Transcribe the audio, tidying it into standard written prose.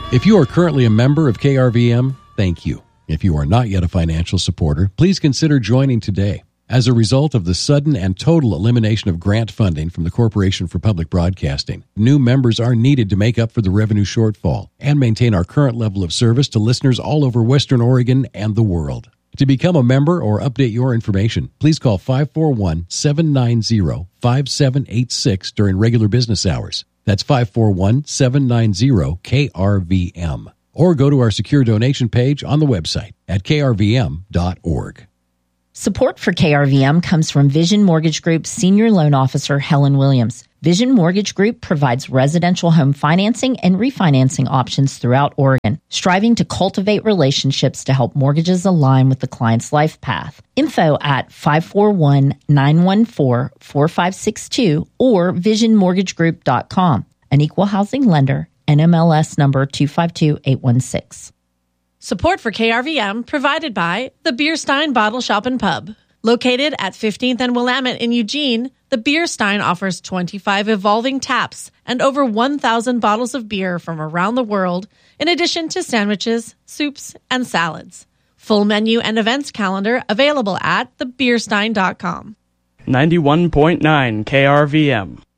If you are currently a member of KRVM, thank you. If you are not yet a financial supporter, please consider joining today. As a result of the sudden and total elimination of grant funding from the Corporation for Public Broadcasting, new members are needed to make up for the revenue shortfall and maintain our current level of service to listeners all over Western Oregon and the world. To become a member or update your information, please call 541-790-5786 during regular business hours. That's 541-790-KRVM. Or go to our secure donation page on the website at krvm.org. Support for KRVM comes from Vision Mortgage Group's Senior Loan Officer, Helen Williams. Vision Mortgage Group provides residential home financing and refinancing options throughout Oregon, striving to cultivate relationships to help mortgages align with the client's life path. Info at 541-914-4562 or visionmortgagegroup.com. An equal housing lender, NMLS number 252816. Support for KRVM provided by the Bierstein Bottle Shop and Pub. Located at 15th and Willamette in Eugene, the Bierstein offers 25 evolving taps and over 1,000 bottles of beer from around the world, in addition to sandwiches, soups, and salads. Full menu and events calendar available at thebierstein.com. 91.9 KRVM.